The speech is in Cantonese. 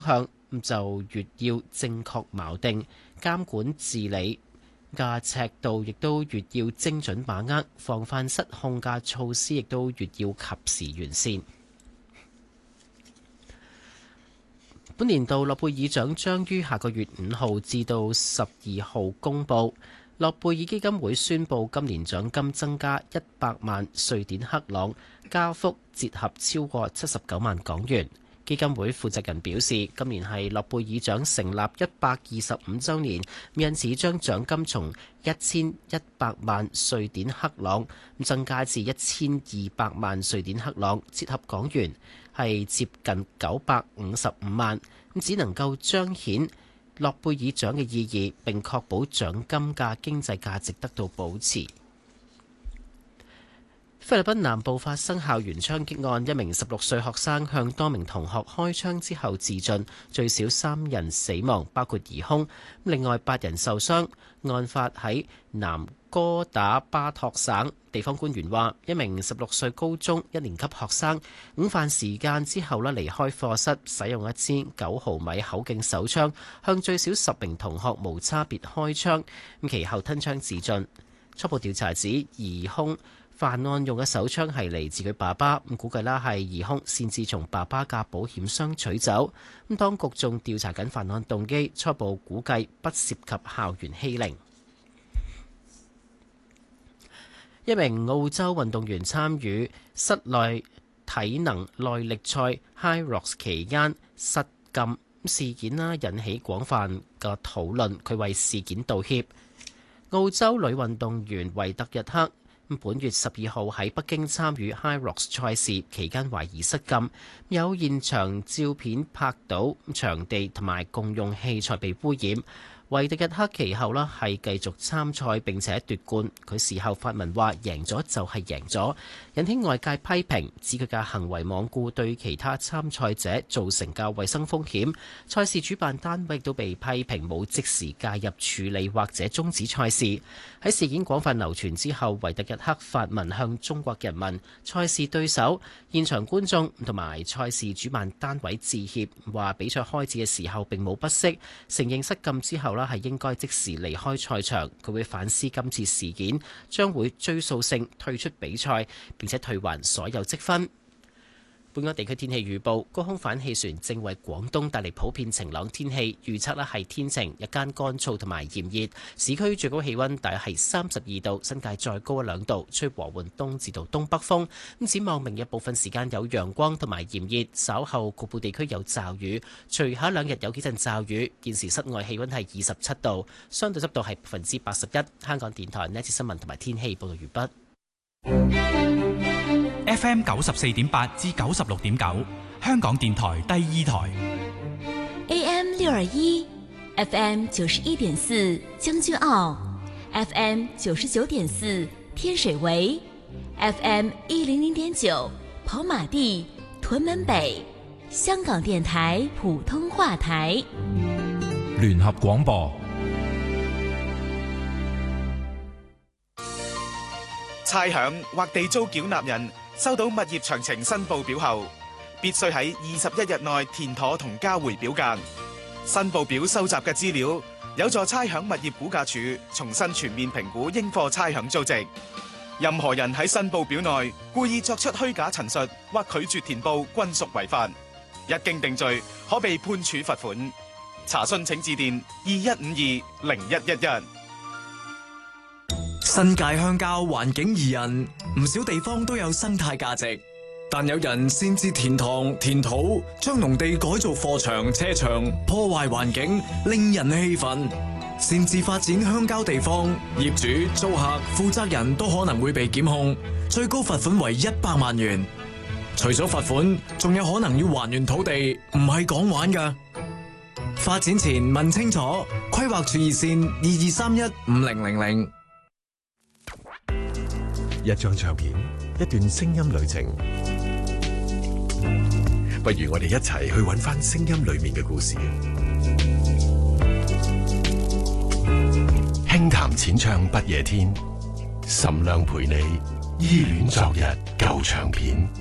向，就越要正確錨定，監管治理嘅尺度亦都越要精準把握，防範失控嘅措施亦都越要及時完善。本年度諾貝爾獎將於下個月5號至到12號公佈。諾貝爾基金會宣布今年獎金增加100萬瑞典克朗，加幅折合超過79萬港元。基金會負責人表示，今年係諾貝爾獎成立125週年，因此將獎金從1100萬瑞典克朗增加至1200萬瑞典克朗，折合港元係接近955萬，只能夠彰顯諾貝爾獎嘅意義，並確保獎金嘅經濟價值得到保持。菲律賓南部發生校園槍擊案，一名16歲學生向多名同學開槍之後自盡，最少3人死亡，包括疑兇，另外8人受傷。案發喺南哥打巴托省，地方官員話，一名16歲高中1年級學生午飯時間之後離開課室，使用一支9毫米口徑手槍向最少10名同學無差別開槍，其後吞槍自盡。初步調查指疑兇犯案用嘅手槍係嚟自佢爸爸，估計係疑兇擅自從爸爸嘅保險箱取走。當局仲調查緊犯案動機，初步估計不涉及校園欺凌。一名澳洲運動員參與室內體能耐力賽 High Rocks 期間失禁事件引起廣泛嘅討論，佢為事件道歉。澳洲女運動員維特日克本月12號喺北京參與 High Rocks 賽事期間懷疑失禁，有現場照片拍到場地同埋共用器材被污染。維特日克其後係繼續參賽並且奪冠，佢事後發文話贏咗就係贏咗，引起外界批評，指佢嘅行為罔顧對其他參賽者造成嘅衛生風險。賽事主辦單位亦都被批評冇即時介入處理或者終止賽事。喺事件廣泛流傳之後，維特日克發文向中國人民、賽事對手、現場觀眾同埋賽事主辦單位致歉，話比賽開始嘅時候並冇不適，承認失禁之後係應該即時離開賽場。佢會反思今次事件，將會追溯性退出比賽，並且退還所有積分。本港地區天氣預報，高空反氣旋正為廣東帶嚟普遍晴朗天氣，預測係天晴，日間乾燥同埋炎熱，市區最高氣溫大約係32度，新界再高2度，吹和緩東至到東北風。展望明日部分時間有陽光同埋炎熱，稍後局部地區有驟雨，隨後2日有幾陣驟雨。現時室外氣溫係27度，相對濕度係81%。香港電台呢一節新聞同埋天氣報道完畢。 FM 94.8至96.9，香港電台第2台。 AM 621 FM 91.4將軍澳 FM 99.4天水圍 FM 100.9跑馬地屯門北，香港電台普通話台。 聯合廣播。 差餉或地租繳納人收到物業詳情申報表後，必須喺21日內填妥同交回表格。申報表收集嘅資料有助差餉物業估價署重新全面評估應課差餉租值。任何人喺申報表內故意作出虛假陳述或拒絕填報，均屬違法。一經定罪，可被判處罰款。查詢請致電21520111。 新界鄉郊環境宜人，唔少地方都有生態價值，但有人擅自填塘填土，將農地改造貨場車場，破壞環境，令人氣憤。擅自發展鄉郊地方，業主、租客、負責人都可能會被檢控，最高罰款為100萬元。除咗罰款，仲有可能要還原土地，唔係講玩㗎。發展前問清楚，規劃處熱線22315000。 一張唱片，一段聲音旅程，不如我哋一齊去揾返聲音裏面嘅故事。輕談淺唱不夜天，岑亮陪你依戀昨日舊唱片。